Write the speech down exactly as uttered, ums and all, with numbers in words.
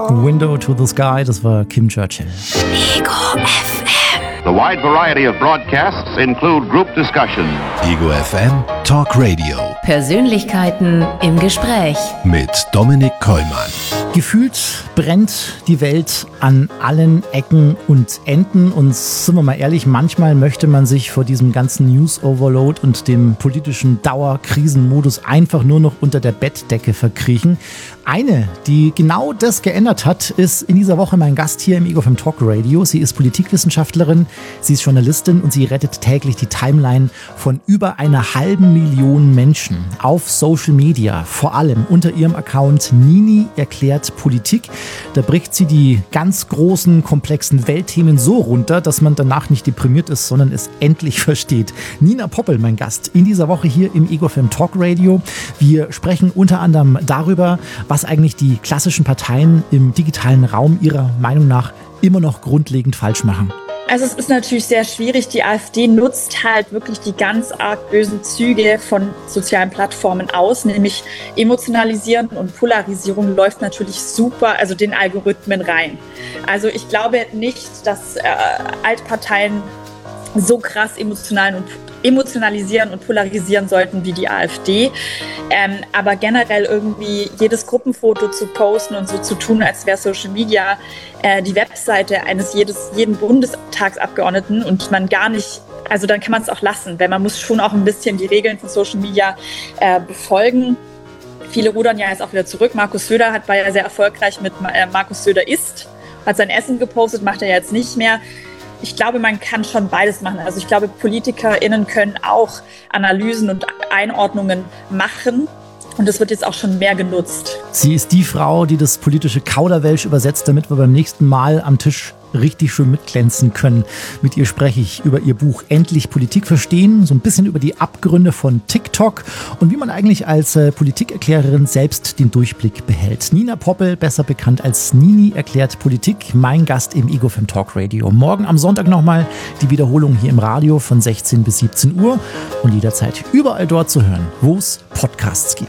Window to the Sky, das war Kim Churchill. Ego F M. The wide variety of broadcasts include group discussions. Ego F M Talk Radio. Persönlichkeiten im Gespräch. Mit Dominik Kollmann. Gefühlt brennt die Welt an allen Ecken und Enden und sind wir mal ehrlich, manchmal möchte man sich vor diesem ganzen News-Overload und dem politischen Dauerkrisenmodus einfach nur noch unter der Bettdecke verkriechen. Eine, die genau das geändert hat, ist in dieser Woche mein Gast hier im Ego F M Talk Radio. Sie ist Politikwissenschaftlerin, sie ist Journalistin und sie rettet täglich die Timeline von über einer halben Million Menschen auf Social Media, vor allem unter ihrem Account Nini erklärt Politik. Da bricht sie die ganz großen, komplexen Weltthemen so runter, dass man danach nicht deprimiert ist, sondern es endlich versteht. Nina Poppel, mein Gast, in dieser Woche hier im Ego F M Talk Radio. Wir sprechen unter anderem darüber, was eigentlich die klassischen Parteien im digitalen Raum ihrer Meinung nach immer noch grundlegend falsch machen. Also es ist natürlich sehr schwierig. Die AfD nutzt halt wirklich die ganz arg bösen Züge von sozialen Plattformen aus, nämlich Emotionalisieren und Polarisierung läuft natürlich super, also den Algorithmen rein. Also ich glaube nicht, dass äh, Altparteien so krass emotional und emotionalisieren und polarisieren sollten wie die AfD. Ähm, aber generell irgendwie jedes Gruppenfoto zu posten und so zu tun, als wäre Social Media äh, die Webseite eines jedes, jeden Bundestagsabgeordneten und man gar nicht, also dann kann man es auch lassen, weil man muss schon auch ein bisschen die Regeln von Social Media äh, befolgen. Viele rudern ja jetzt auch wieder zurück. Markus Söder hat, war ja sehr erfolgreich mit äh, Markus Söder isst, hat sein Essen gepostet, macht er jetzt nicht mehr. Ich glaube, man kann schon beides machen. Also ich glaube, PolitikerInnen können auch Analysen und Einordnungen machen. Und das wird jetzt auch schon mehr genutzt. Sie ist die Frau, die das politische Kauderwelsch übersetzt, damit wir beim nächsten Mal am Tisch richtig schön mitglänzen können. Mit ihr spreche ich über ihr Buch Endlich Politik verstehen, so ein bisschen über die Abgründe von TikTok und wie man eigentlich als äh, Politikerklärerin selbst den Durchblick behält. Nina Poppel, besser bekannt als Nini erklärt Politik, mein Gast im Ego F M Talk Radio. Morgen am Sonntag nochmal die Wiederholung hier im Radio von sechzehn bis siebzehn Uhr und jederzeit überall dort zu hören, wo es Podcasts gibt.